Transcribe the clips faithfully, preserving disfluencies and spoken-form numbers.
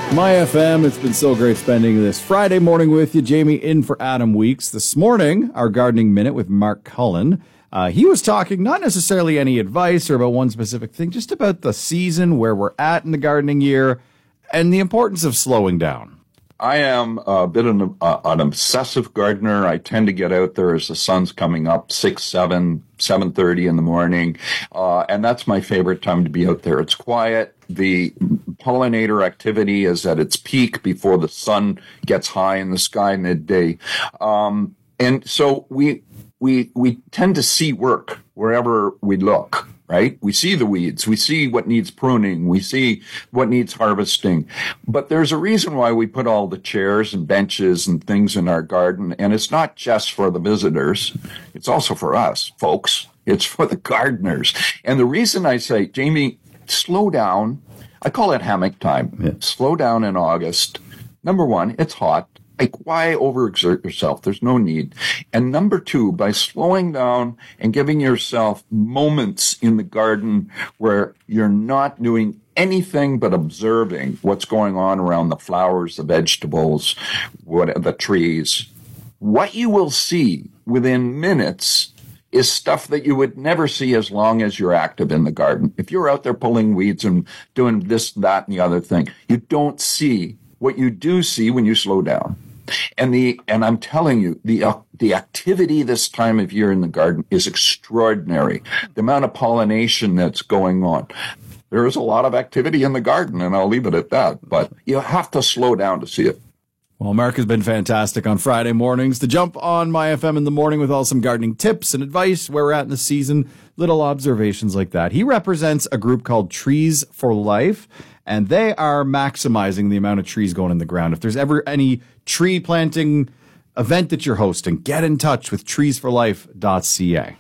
My F M, it's been so great spending this Friday morning with you. Jamie in for Adam Weeks. This morning, our Gardening Minute with Mark Cullen. Uh, he was talking not necessarily any advice or about one specific thing, just about the season, where we're at in the gardening year, and the importance of slowing down. I am a bit of an, uh, an obsessive gardener. I tend to get out there as the sun's coming up, six, seven, seven thirty in the morning, uh, and that's my favorite time to be out there. It's quiet. The pollinator activity is at its peak before the sun gets high in the sky midday, um, and so we we we tend to see work wherever we look. Right? We see the weeds. We see what needs pruning. We see what needs harvesting. But there's a reason why we put all the chairs and benches and things in our garden. And it's not just for the visitors. It's also for us, folks. It's for the gardeners. And the reason I say, Jamie, slow down. I call it hammock time. Yeah. Slow down in August. Number one, it's hot. Like, why overexert yourself? There's no need. And number two, by slowing down and giving yourself moments in the garden where you're not doing anything but observing what's going on around the flowers, the vegetables, what the trees, what you will see within minutes is stuff that you would never see as long as you're active in the garden. If you're out there pulling weeds and doing this, that, and the other thing, you don't see what you do see when you slow down. And the and I'm telling you, the uh, the activity this time of year in the garden is extraordinary. The amount of pollination that's going on. There is a lot of activity in the garden, and I'll leave it at that. But you have to slow down to see it. Well, Mark has been fantastic on Friday mornings to jump on My F M in the morning with all some gardening tips and advice, where we're at in the season, little observations like that. He represents a group called Trees for Life, and they are maximizing the amount of trees going in the ground. If there's ever any tree planting event that you're hosting, get in touch with trees for life dot c a.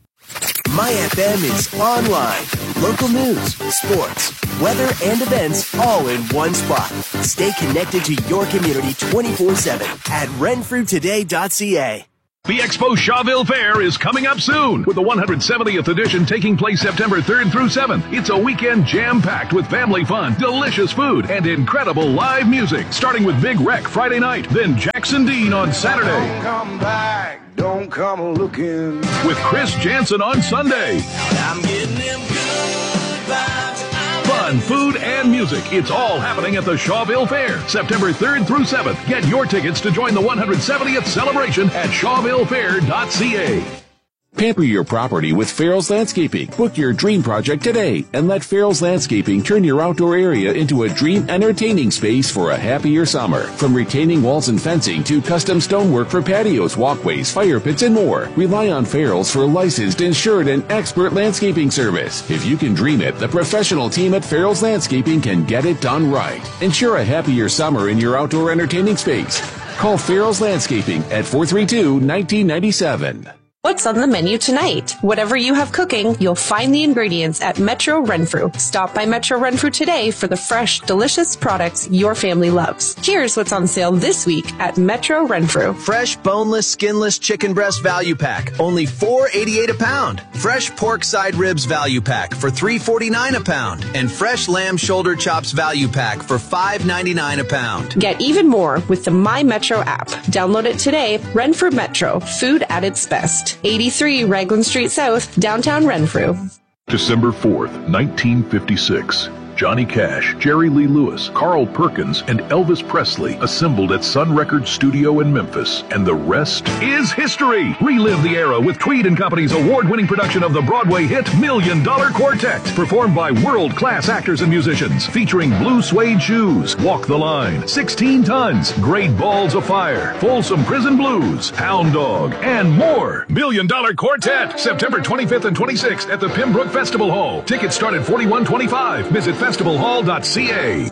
My F M is online. Local news, sports, weather, and events all in one spot. Stay connected to your community twenty-four seven at renfrew today dot c a. The Expo Shawville Fair is coming up soon, with the one hundred seventieth edition taking place September third through seventh. It's a weekend jam-packed with family fun, delicious food, and incredible live music, starting with Big Wreck Friday night, then Jackson Dean on Saturday. Don't come back, don't come looking. With Chris Jansen on Sunday. I'm getting them good vibes. Fun, food, and music. It's all happening at the Shawville Fair, September third through seventh. Get your tickets to join the one hundred seventieth celebration at shawville fair dot c a. Pamper your property with Farrell's Landscaping. Book your dream project today and let Farrell's Landscaping turn your outdoor area into a dream entertaining space for a happier summer. From retaining walls and fencing to custom stonework for patios, walkways, fire pits, and more, rely on Farrell's for licensed, insured, and expert landscaping service. If you can dream it, the professional team at Farrell's Landscaping can get it done right. Ensure a happier summer in your outdoor entertaining space. Call Farrell's Landscaping at four three two, one nine nine seven. What's on the menu tonight? Whatever you have cooking, you'll find the ingredients at Metro Renfrew. Stop by Metro Renfrew today for the fresh, delicious products your family loves. Here's what's on sale this week at Metro Renfrew. Fresh, boneless, skinless chicken breast value pack, only four eighty-eight a pound. Fresh pork side ribs value pack for three forty-nine a pound. And fresh lamb shoulder chops value pack for five ninety-nine a pound. Get even more with the My Metro app. Download it today. Renfrew Metro, food at its best. eighty-three Raglan Street South, downtown Renfrew. December fourth, nineteen fifty-six. Johnny Cash, Jerry Lee Lewis, Carl Perkins, and Elvis Presley assembled at Sun Records Studio in Memphis. And the rest is history. Relive the era with Tweed and Company's award-winning production of the Broadway hit Million Dollar Quartet, performed by world-class actors and musicians, featuring blue suede shoes, Walk the Line, sixteen tons, Great Balls of Fire, Folsom Prison Blues, Hound Dog, and more. Million Dollar Quartet, September twenty-fifth and twenty-sixth at the Pembroke Festival Hall. Tickets start at forty-one twenty-five. Visit festival hall dot c a.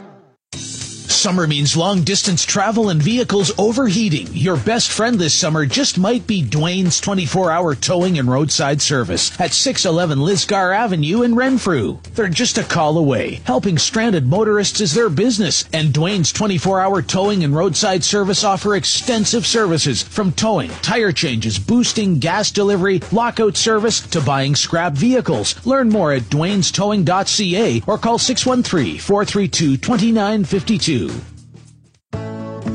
Summer means long-distance travel and vehicles overheating. Your best friend this summer just might be Dwayne's twenty-four hour towing and roadside service at six eleven Lisgar Avenue in Renfrew. They're just a call away. Helping stranded motorists is their business, and Dwayne's twenty-four hour towing and roadside service offer extensive services from towing, tire changes, boosting, gas delivery, lockout service, to buying scrap vehicles. Learn more at dwaynes towing dot c a or call six one three, four three two, two nine five two.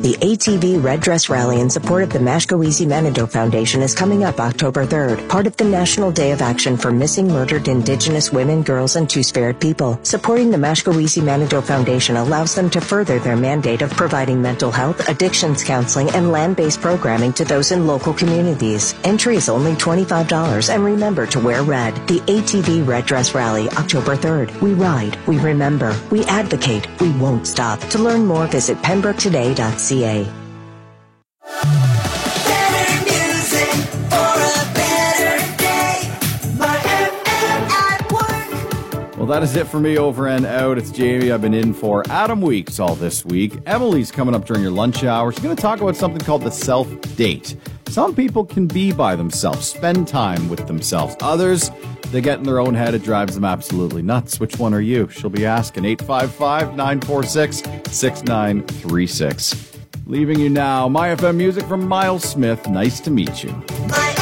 The A T V Red Dress Rally in support of the Mashkowiezi Manitou Foundation is coming up October third, part of the National Day of Action for Missing Murdered Indigenous Women, Girls, and Two-Spirit People. Supporting the Mashkowiezi Manitou Foundation allows them to further their mandate of providing mental health, addictions counseling, and land-based programming to those in local communities. Entry is only twenty-five dollars, and remember to wear red. The A T V Red Dress Rally, October third. We ride, we remember, we advocate, we won't stop. To learn more, visit pembroke today dot c a. Better music for a better day. My F M at work. Well, that is it for me over and out. It's Jamie. I've been in for Adam Weeks all this week. Emily's coming up during your lunch hour. She's going to talk about something called the self-date. Some people can be by themselves, spend time with themselves. Others, they get in their own head. It drives them absolutely nuts. Which one are you? She'll be asking. eight five five, nine four six, six nine three six. Leaving you now. My F M music from Miles Smith. Nice to meet you. My